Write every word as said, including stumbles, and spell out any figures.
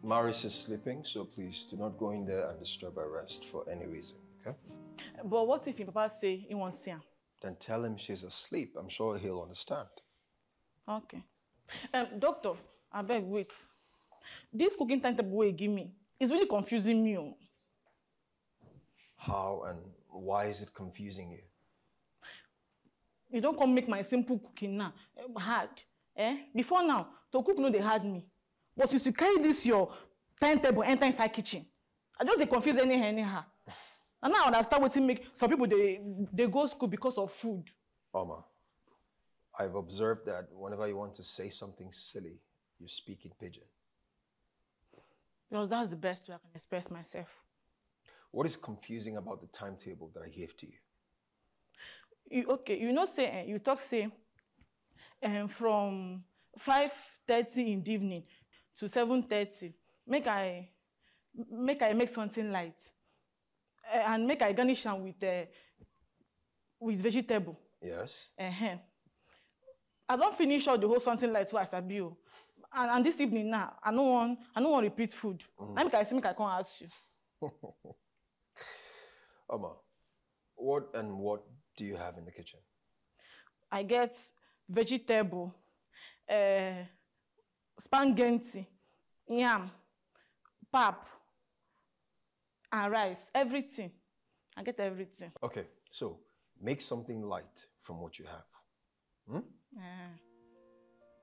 Maris is sleeping, so please do not go in there and disturb her rest for any reason, okay? But what if your papa say he wants to see her? Then tell him she's asleep. I'm sure he'll understand. Okay. Um, doctor, I beg, wait. This cooking timetable wey you give me is really confusing me. Oh. How and why is it confusing you? You don't come make my simple cooking now hard. Eh? Before now, to cook no dey hard me. But since you carry this your timetable enter inside kitchen, I just dey confuse anyhow anyhow. And now I understand wetin make some people they they go school because of food. Oma, I've observed that whenever you want to say something silly, you speak in pidgin. Because that's the best way I can express myself. What is confusing about the timetable that I gave to you? You, okay, you know, say uh, you talk say um, from five thirty in the evening to seven thirty. Make I make I make something light, uh, and make I garnish am with uh, with vegetable. Yes. Uh-huh. I don't finish all the whole something light wey I sabi o. And, and this evening now, I no want I no want repeat food. Mm. I make I say make I come ask you. Oma, what and what do you have in the kitchen? I get vegetable, uh, spaghetti, yam, pap, and rice. Everything. I get everything. Okay, so make something light from what you have. Hmm? Uh.